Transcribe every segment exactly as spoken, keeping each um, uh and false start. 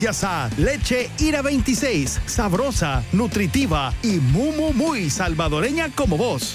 Gracias a Leche Ira veintiséis, sabrosa, nutritiva y muy, muy, muy salvadoreña como vos.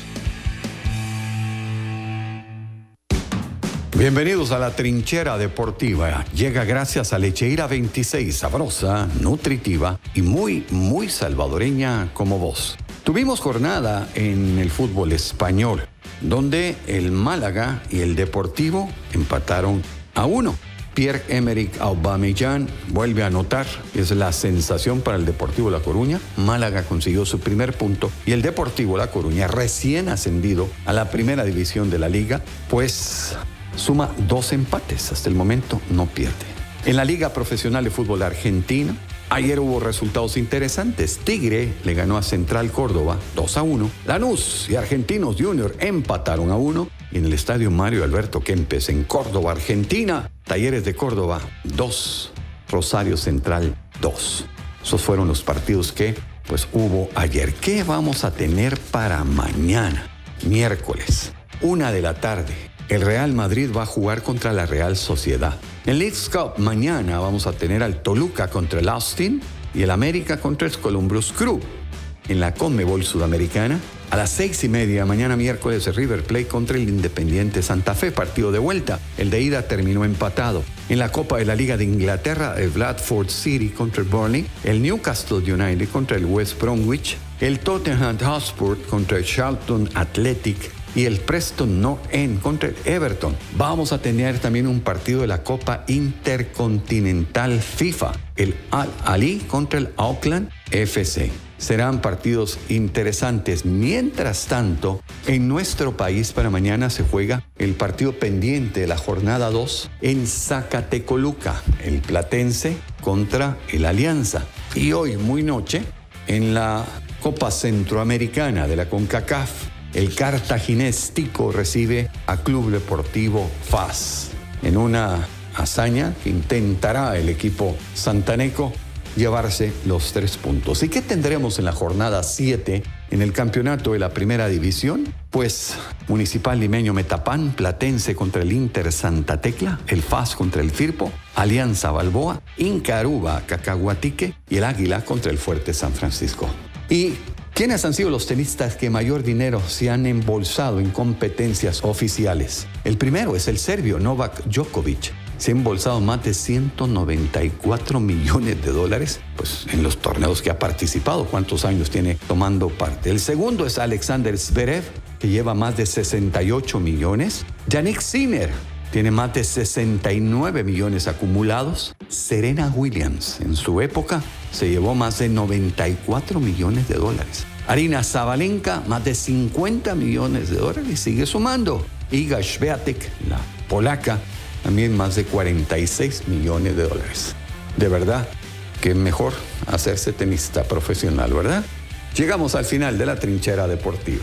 Bienvenidos a la Trinchera Deportiva. Llega gracias a Leche Ira veintiséis, sabrosa, nutritiva y muy, muy salvadoreña como vos. Tuvimos jornada en el fútbol español, donde el Málaga y el Deportivo empataron a uno. Pierre-Emerick Aubameyang vuelve a anotar, es la sensación para el Deportivo La Coruña. Málaga consiguió su primer punto y el Deportivo La Coruña, recién ascendido a la primera división de la liga, pues suma dos empates, hasta el momento no pierde. En la Liga Profesional de Fútbol Argentina, ayer hubo resultados interesantes. Tigre le ganó a Central Córdoba dos a uno. Lanús y Argentinos Junior empataron a uno. Y en el estadio Mario Alberto Kempes en Córdoba, Argentina, Talleres de Córdoba dos, Rosario Central dos. Esos fueron los partidos que pues hubo ayer. ¿Qué vamos a tener para mañana? Miércoles, una de la tarde. El Real Madrid va a jugar contra la Real Sociedad. En Leagues Cup mañana vamos a tener al Toluca contra el Austin y el América contra el Columbus Crew. En la Conmebol Sudamericana, a las seis y media, mañana miércoles, el River Plate contra el Independiente Santa Fe, partido de vuelta. El de ida terminó empatado. En la Copa de la Liga de Inglaterra, el Bradford City contra el Burnley, el Newcastle United contra el West Bromwich, el Tottenham Hotspur contra el Charlton Athletic y el Preston North End contra el Everton. Vamos a tener también un partido de la Copa Intercontinental FIFA, el Al-Ahly contra el Auckland F C. Serán partidos interesantes. Mientras tanto, en nuestro país para mañana se juega el partido pendiente de la jornada dos en Zacatecoluca, el Platense contra el Alianza. Y hoy, muy noche, en la Copa Centroamericana de la CONCACAF, el Cartaginés Tico recibe a Club Deportivo F A S en una hazaña que intentará el equipo santaneco llevarse los tres puntos. ¿Y qué tendremos en la jornada siete en el campeonato de la primera división? Pues Municipal Limeño Metapán, Platense contra el Inter Santa Tecla, el F A S contra el Firpo, Alianza Balboa, Inca Aruba Cacahuatique y el Águila contra el Fuerte San Francisco. ¿Y quiénes han sido los tenistas que mayor dinero se han embolsado en competencias oficiales? El primero es el serbio Novak Djokovic. Se ha embolsado más de ciento noventa y cuatro millones de dólares pues, en los torneos que ha participado. ¿Cuántos años tiene tomando parte? El segundo es Alexander Zverev, que lleva más de sesenta y ocho millones. Jannik Sinner tiene más de sesenta y nueve millones acumulados. Serena Williams, en su época, se llevó más de noventa y cuatro millones de dólares. Aryna Sabalenka, más de cincuenta millones de dólares y sigue sumando. Iga Swiatek, la polaca, también más de cuarenta y seis millones de dólares. De verdad que es mejor hacerse tenista profesional, ¿verdad? Llegamos al final de la Trinchera Deportiva.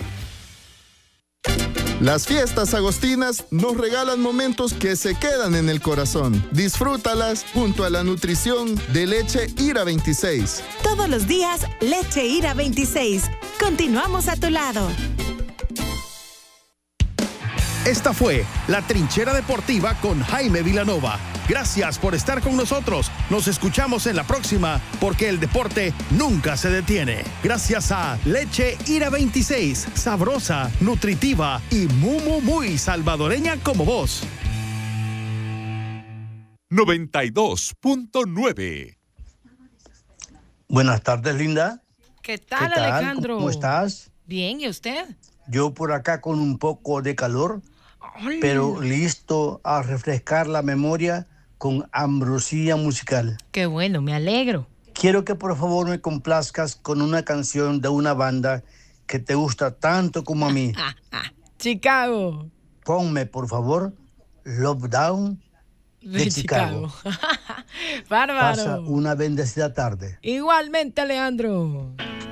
Las fiestas agostinas nos regalan momentos que se quedan en el corazón. Disfrútalas junto a la nutrición de Leche Ira veintiséis. Todos los días, Leche Ira veintiséis. Continuamos a tu lado. Esta fue la Trinchera Deportiva con Jaime Vilanova. Gracias por estar con nosotros. Nos escuchamos en la próxima, porque el deporte nunca se detiene. Gracias a Leche Ira veintiséis, sabrosa, nutritiva y muy, muy, muy salvadoreña como vos. noventa y dos punto nueve. Buenas tardes, Linda. ¿Qué tal, ¿Qué tal? Alejandro? ¿Cómo estás? Bien, ¿y usted? Yo por acá con un poco de calor, Ay. pero listo a refrescar la memoria con ambrosía musical. Qué bueno, me alegro. Quiero que por favor me complazcas con una canción de una banda que te gusta tanto como a mí. Chicago. Ponme, por favor, Love Down de, de Chicago. Chicago. Bárbaro. Pasa una bendecida tarde. Igualmente, Alejandro.